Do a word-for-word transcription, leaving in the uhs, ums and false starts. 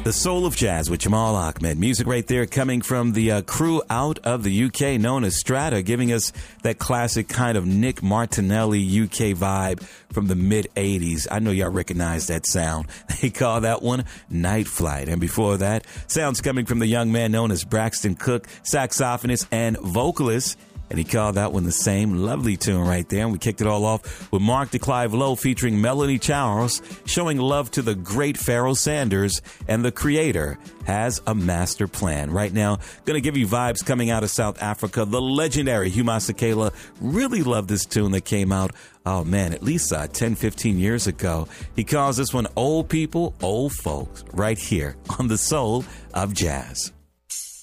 The Soul of Jazz with Jamal Ahmed. Music right there coming from the uh, crew out of the U K known as Strata, giving us that classic kind of Nick Martinelli U K vibe from the mid eighties. I know y'all recognize that sound. They call that one Night Flight. And before that, sounds coming from the young man known as Braxton Cook, saxophonist and vocalist. And he called that one the same. Lovely tune right there. And we kicked it all off with Mark DeClive Lowe featuring Melanie Charles, showing love to the great Pharoah Sanders. And the creator has a master plan. Right now, going to give you vibes coming out of South Africa. The legendary Hugh Masekela really loved this tune that came out, oh man, at least uh, ten, fifteen years ago. He calls this one Old People, Old Folks, right here on The Soul of Jazz.